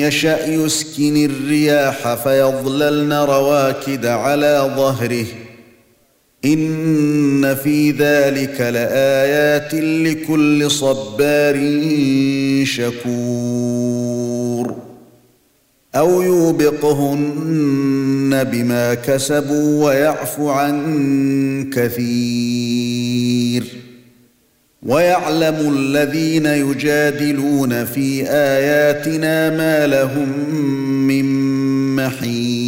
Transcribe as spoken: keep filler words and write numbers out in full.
يشأ يسكن الرياح فيظللن رواكد على ظهره إن في ذلك لآيات لكل صبار شكور أو يوبقهن بما كسبوا ويعفو عن كثير ويعلم الذين يجادلون في آياتنا ما لهم من محيص